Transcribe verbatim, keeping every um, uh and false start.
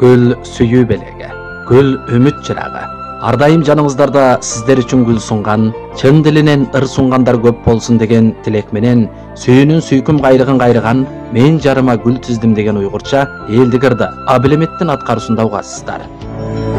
Gül süyü belege, gül ümit çıragı. Ардайым жаныңыздарда сіздер үшін гүл сұнған, чын ділінен ыр сұнғандар көп болсын деген тілекменен, сүйінің сүйкім қайрығын қайрыған, мен жарыма гүл тіздім деген ұйғырша елді кірді абілеметтің атқарысында уғасыздар.